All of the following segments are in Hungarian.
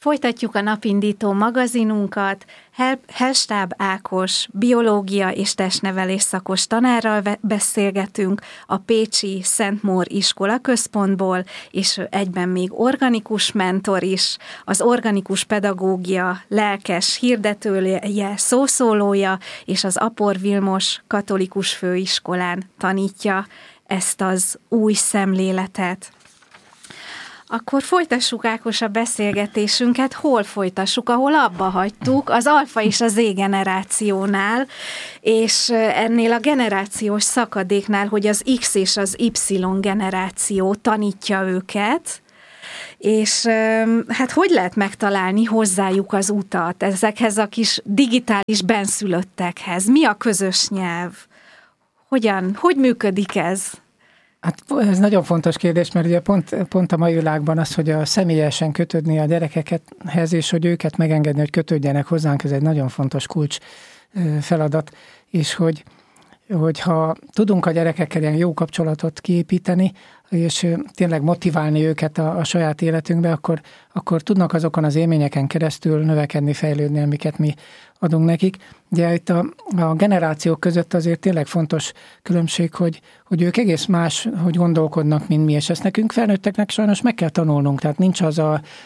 Folytatjuk a napindító magazinunkat. Hellstáb Ákos biológia és testnevelés szakos tanárral beszélgetünk a pécsi Szent Mór iskola központból, és egyben még organikus mentor is, az organikus pedagógia lelkes hirdetője, szószólója, és az Apor Vilmos katolikus főiskolán tanítja ezt az új szemléletet. Akkor folytassuk, Ákos, a beszélgetésünket. Hol folytassuk? Ahol abba hagytuk, az alfa és az Z generációnál, és ennél a generációs szakadéknál, hogy az X és az Y generáció tanítja őket, és hát hogy lehet megtalálni hozzájuk az utat, ezekhez a kis digitális benszülöttekhez? Mi a közös nyelv? Hogy működik ez? Hát ez nagyon fontos kérdés, mert ugye pont a mai világban az, hogy a személyesen kötődni a gyerekekhez, és hogy őket megengedni, hogy kötődjenek hozzánk, ez egy nagyon fontos kulcs feladat, és hogyha tudunk a gyerekekkel ilyen jó kapcsolatot kiépíteni, és tényleg motiválni őket a saját életünkbe, akkor tudnak azokon az élményeken keresztül növekedni, fejlődni, amiket mi adunk nekik. De itt a generációk között azért tényleg fontos különbség, hogy ők egész más, hogy gondolkodnak, mint mi, és ezt nekünk felnőtteknek sajnos meg kell tanulnunk, tehát nincs az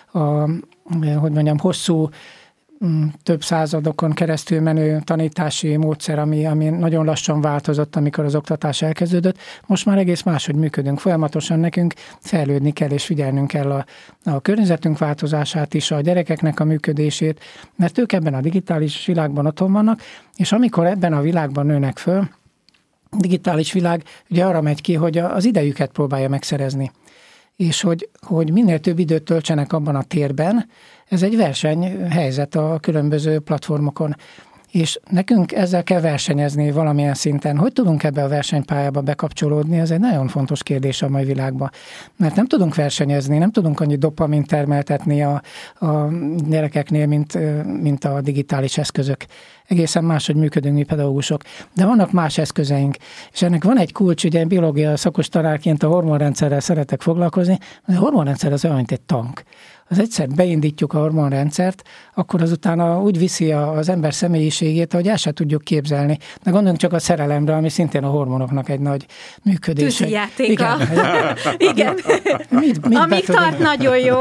hosszú, több századokon keresztül menő tanítási módszer, ami nagyon lassan változott, amikor az oktatás elkezdődött. Most már egész máshogy működünk. Folyamatosan nekünk fejlődni kell, és figyelnünk kell a környezetünk változását is, a gyerekeknek a működését, mert ők ebben a digitális világban otthon vannak, és amikor ebben a világban nőnek föl, a digitális világ ugye arra megy ki, hogy az idejüket próbálja megszerezni. És hogy minél több időt töltsenek abban a térben, ez egy versenyhelyzet a különböző platformokon. És nekünk ezzel kell versenyezni valamilyen szinten. Hogy tudunk ebbe a versenypályába bekapcsolódni, ez egy nagyon fontos kérdés a mai világban. Mert nem tudunk versenyezni, nem tudunk annyi dopamint termeltetni a gyerekeknél, mint a digitális eszközök. Egészen máshogy működünk mi pedagógusok. De vannak más eszközeink. És ennek van egy kulcs, ugye biológia szakos tanárként a hormonrendszerrel szeretek foglalkozni, de a hormonrendszer az olyan, mint egy tank. Az egyszer beindítjuk a hormonrendszert, akkor azután úgy viszi az ember személyiségét, hogy el se tudjuk képzelni. De gondoljunk csak a szerelemre, ami szintén a hormonoknak egy nagy működése. Tűzijátéka. Igen. Amíg tart, nagyon jó.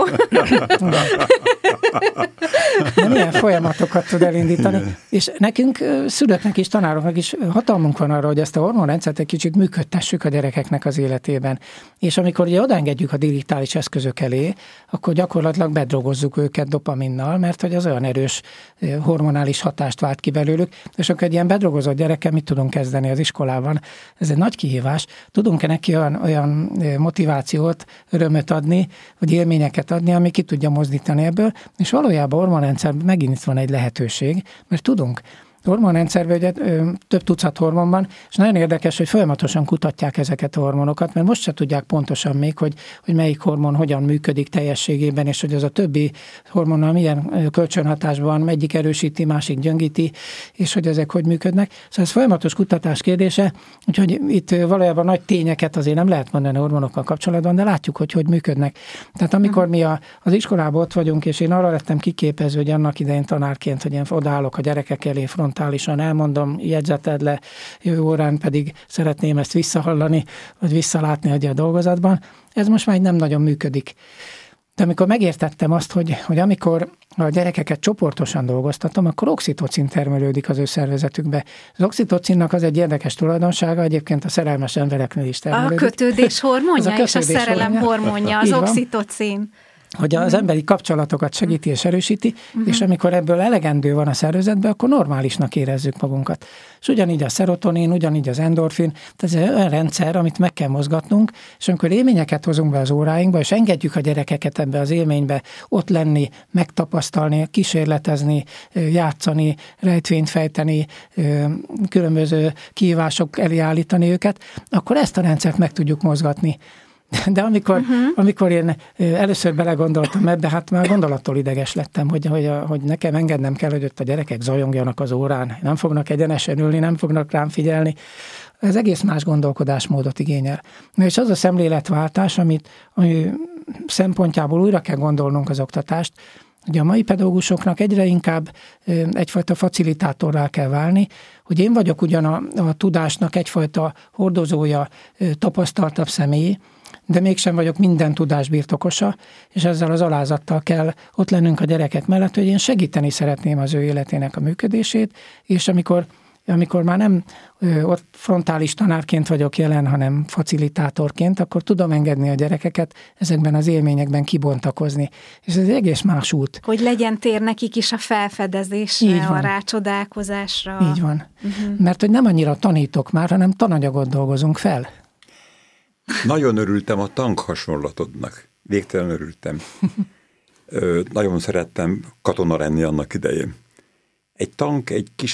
De milyen folyamatokat tud elindítani. És nekünk, szülőknek is, tanároknak is hatalmunk van arra, hogy ezt a hormonrendszert egy kicsit működtessük a gyerekeknek az életében. És amikor ugye odaengedjük a digitális eszközök elé, akkor gyakorlatilag bedrogozzuk őket dopaminnal, mert hogy az olyan erős hormonális hatást vált ki belőlük, és akkor egy ilyen bedrogozott gyerekkel mit tudunk kezdeni az iskolában? Ez egy nagy kihívás. Tudunk-e neki olyan motivációt, örömöt adni, vagy élményeket adni, ami ki tudja mozdítani ebből, és valójában a hormonrendszerben megint van egy lehetőség, mert tudunk. A hormonrendszerben ugye több tucat hormon van, és nagyon érdekes, hogy folyamatosan kutatják ezeket a hormonokat, mert most se tudják pontosan még, hogy melyik hormon hogyan működik teljességében, és hogy az a többi hormonnal milyen kölcsönhatásban, egyik erősíti, másik gyöngíti, és hogy ezek hogy működnek. Szóval ez folyamatos kutatás kérdése, úgyhogy itt valójában nagy tényeket azért nem lehet mondani a hormonokkal kapcsolatban, de látjuk, hogy működnek. Tehát amikor mi az iskolában ott vagyunk, és én arra lettem kiképező, hogy annak idején tanárként, hogy én odaállok a gyerekek elé frontálisan, elmondom, jegyzeted le, jövő órán pedig szeretném ezt visszahallani, vagy visszalátni a dolgozatban. Ez most már nem nagyon működik. De amikor megértettem azt, hogy amikor a gyerekeket csoportosan dolgoztatom, akkor oxitocin termelődik az ő szervezetükbe. Az oxitocinnak az egy érdekes tulajdonsága, egyébként a szerelmes embereknél is termelődik. A kötődés hormonja és a szerelem hormonja, az oxitocin. Hogy az emberi kapcsolatokat segíti és erősíti, és amikor ebből elegendő van a szervezetben, akkor normálisnak érezzük magunkat. És ugyanígy a szerotonin, ugyanígy az endorfin, tehát ez olyan rendszer, amit meg kell mozgatnunk, és amikor élményeket hozunk be az óráinkba, és engedjük a gyerekeket ebbe az élménybe ott lenni, megtapasztalni, kísérletezni, játszani, rejtvényt fejteni, különböző kihívások elé állítani őket, akkor ezt a rendszert meg tudjuk mozgatni. De amikor én először belegondoltam ebbe, hát már gondolattól ideges lettem, hogy nekem engednem kell, hogy ott a gyerekek zajongjanak az órán, nem fognak egyenesen ülni, nem fognak rám figyelni. Ez egész más gondolkodásmódot igényel. És az a szemléletváltás, ami szempontjából újra kell gondolnunk az oktatást, Ugye a mai pedagógusoknak egyre inkább egyfajta facilitátorrá kell válni, hogy én vagyok ugyan a tudásnak egyfajta hordozója, tapasztaltabb személy, de mégsem vagyok minden tudás birtokosa, és ezzel az alázattal kell ott lennünk a gyerekek mellett, hogy én segíteni szeretném az ő életének a működését, és amikor már nem ott frontális tanárként vagyok jelen, hanem facilitátorként, akkor tudom engedni a gyerekeket ezekben az élményekben kibontakozni. És ez egy egész más út. Hogy legyen tér nekik is a felfedezésre, a rácsodálkozásra. Így van. Mert hogy nem annyira tanítok már, hanem tananyagot dolgozunk fel. Nagyon örültem a tank hasonlatodnak. Végtelen örültem. Nagyon szerettem katona lenni annak idején. Egy tank egy kis